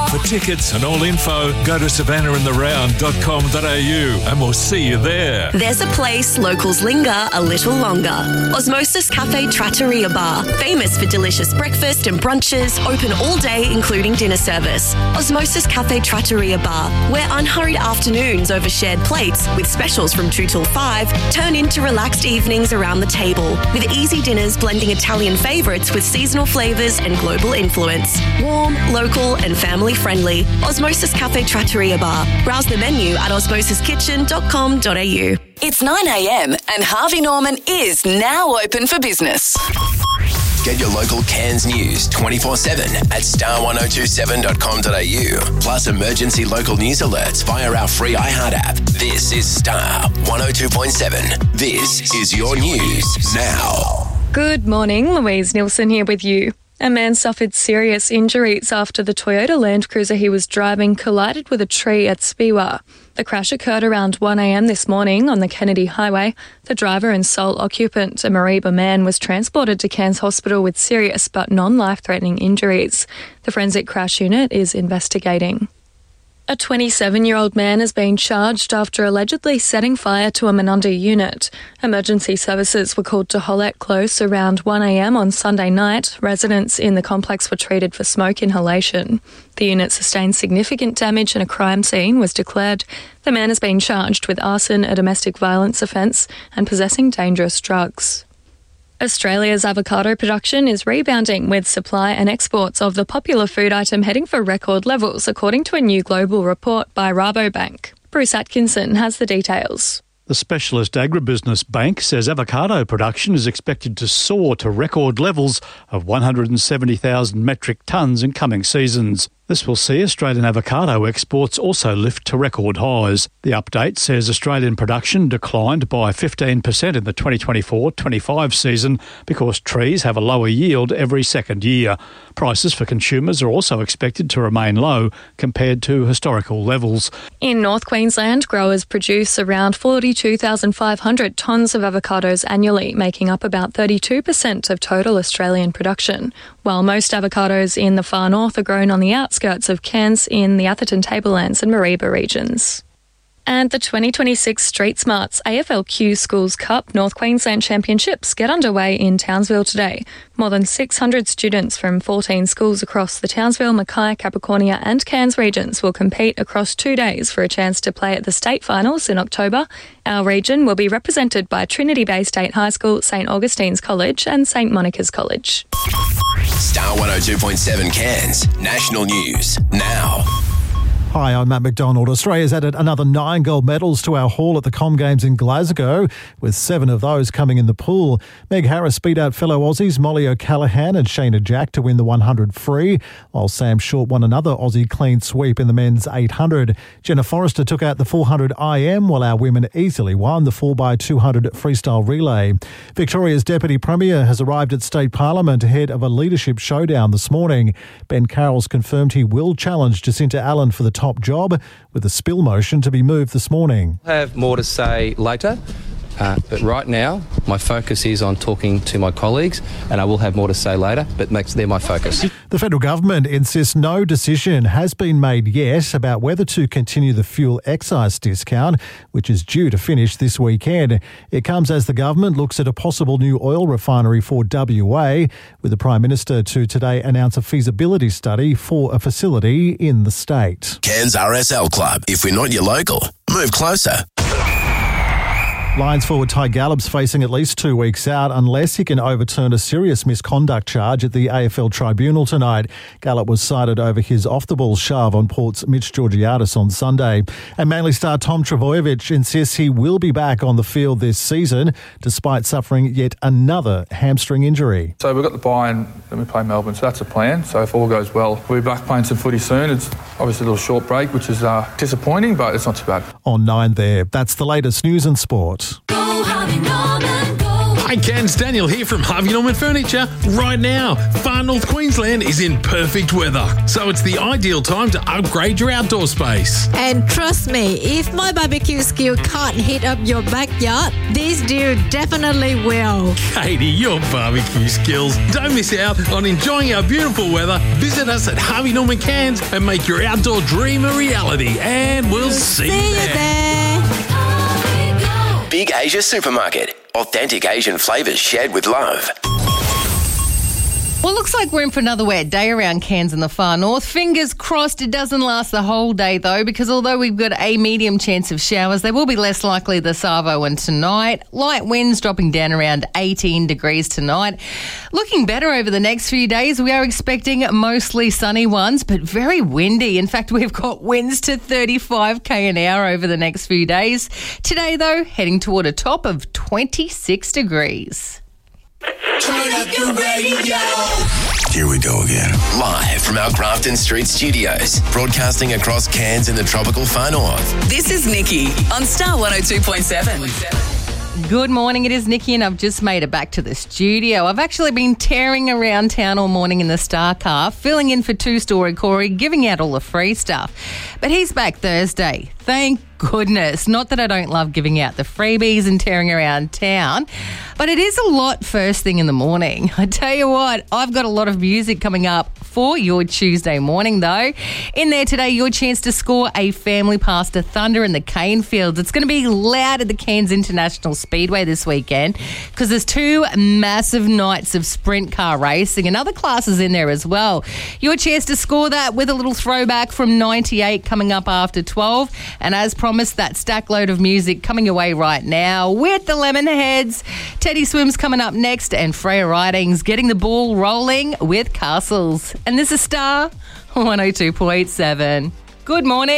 For tickets and all info, go to savannahintheround.com.au and we'll see you there. There's a place locals linger a little longer. Osmosis Cafe Trattoria Bar. Famous for delicious breakfast and brunches, open all day including dinner service. Osmosis Cafe Trattoria Bar, where unhurried afternoons over shared plates with specials from 2 till 5 turn into relaxed evenings around the table, with easy dinners blending Italian favourites with seasonal flavours and global influence. Warm, local and family-friendly. Osmosis Cafe Trattoria Bar. Browse the menu at osmosiskitchen.com.au. It's 9 a.m. and Harvey Norman is now open for business. Get your local Cairns news 24/7 at star1027.com.au. Plus emergency local news alerts via our free iHeart app. This is Star 102.7. This is your news now. Good morning, Louise Nilsson here with you. A man suffered serious injuries after the Toyota Land Cruiser he was driving collided with a tree at Speewah. The crash occurred around 1 a.m. this morning on the Kennedy Highway. The driver and sole occupant, a Mareeba man, was transported to Cairns Hospital with serious but non-life-threatening injuries. The forensic crash unit is investigating. A 27-year-old man has been charged after allegedly setting fire to a Menunda unit. Emergency services were called to Hollett Close around 1 a.m. on Sunday night. Residents in the complex were treated for smoke inhalation. The unit sustained significant damage and a crime scene was declared. The man has been charged with arson, a domestic violence offence, and possessing dangerous drugs. Australia's avocado production is rebounding, with supply and exports of the popular food item heading for record levels, according to a new global report by Rabobank. Bruce Atkinson has the details. The specialist agribusiness bank says avocado production is expected to soar to record levels of 170,000 metric tonnes in coming seasons. This will see Australian avocado exports also lift to record highs. The update says Australian production declined by 15% in the 2024-25 season because trees have a lower yield every second year. Prices for consumers are also expected to remain low compared to historical levels. In North Queensland, growers produce around 42,500 tonnes of avocados annually, making up about 32% of total Australian production. While most avocados in the far north are grown on the outskirts of Cairns in the Atherton Tablelands and Mareeba regions. And the 2026 Street Smarts AFLQ Schools Cup North Queensland Championships get underway in Townsville today. More than 600 students from 14 schools across the Townsville, Mackay, Capricornia and Cairns regions will compete across 2 days for a chance to play at the state finals in October. Our region will be represented by Trinity Bay State High School, St Augustine's College and St Monica's College. Star 102.7 Cairns National News now. Hi, I'm Matt McDonald. Australia's added another 9 gold medals to our haul at the Com Games in Glasgow, with 7 of those coming in the pool. Meg Harris beat out fellow Aussies Molly O'Callaghan and Shayna Jack to win the 100 free, while Sam Short won another Aussie clean sweep in the men's 800. Jenna Forrester took out the 400 IM, while our women easily won the 4x200 freestyle relay. Victoria's Deputy Premier has arrived at State Parliament ahead of a leadership showdown this morning. Ben Carroll's confirmed he will challenge Jacinta Allen for the top job, with a spill motion to be moved this morning. I have more to say later, but right now my focus is on talking to my colleagues, and I will have more to say later, but they're my focus. The federal government insists no decision has been made yet about whether to continue the fuel excise discount, which is due to finish this weekend. It comes as the government looks at a possible new oil refinery for WA, with the Prime Minister to today announce a feasibility study for a facility in the state. Cairns RSL Club. If we're not your local, move closer. Lions forward Ty Gallop's facing at least 2 weeks out unless he can overturn a serious misconduct charge at the AFL Tribunal tonight. Gallop was cited over his off-the-ball shove on Port's Mitch Georgiadis on Sunday. And Manly star Tom Trbojevic insists he will be back on the field this season despite suffering yet another hamstring injury. So we've got the bye and then we play Melbourne, so that's the plan. So if all goes well, we'll be back playing some footy soon. It's obviously a little short break, which is disappointing, but it's not too bad. On 9 there, that's the latest news and sport. Go, Harvey Norman, go. Hi Cairns, Daniel here from Harvey Norman Furniture. Right now, Far North Queensland is in perfect weather, so it's the ideal time to upgrade your outdoor space. And trust me, if my barbecue skill can't heat up your backyard, this dude definitely will. Katie, your barbecue skills. Don't miss out on enjoying our beautiful weather. Visit us at Harvey Norman Cairns and make your outdoor dream a reality. And we'll see you there. Big Asia Supermarket. Authentic Asian flavours shared with love. Well, looks like we're in for another wet day around Cairns and the far north. Fingers crossed it doesn't last the whole day, though, because although we've got a medium chance of showers, they will be less likely this arvo and tonight. Light winds dropping down around 18 degrees tonight. Looking better over the next few days. We are expecting mostly sunny ones, but very windy. In fact, we've got winds to 35k an hour over the next few days. Today, though, heading toward a top of 26 degrees. Turn up your radio. Here we go again. Live from our Grafton Street studios, broadcasting across Cairns in the tropical far north. This is Nikki on Star 102.7. Good morning, it is Nikki and I've just made it back to the studio. I've actually been tearing around town all morning in the Star car, filling in for two-story Corey, giving out all the free stuff. But he's back Thursday. Thank goodness. Not that I don't love giving out the freebies and tearing around town, but it is a lot first thing in the morning. I tell you what, I've got a lot of music coming up for your Tuesday morning, though. In there today, your chance to score a family pass to Thunder in the Cane Fields. It's going to be loud at the Cairns International Speedway this weekend because there's two massive nights of sprint car racing and other classes in there as well. Your chance to score that with a little throwback from 98 coming up after 12. And as promised, that stack load of music coming away right now with the Lemonheads. Teddy Swims coming up next and Freya Ridings getting the ball rolling with Castles. And this is Star 102.7. Good morning.